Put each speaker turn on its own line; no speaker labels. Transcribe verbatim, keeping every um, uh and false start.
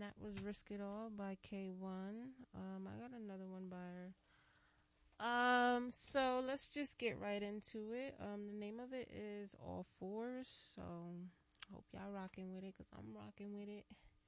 that was Risk It All by K one. Um, I got another one by her. Um, so let's just get right into it. Um, the name of it is All Fours. So hope y'all rocking with it, cause I'm rocking with it.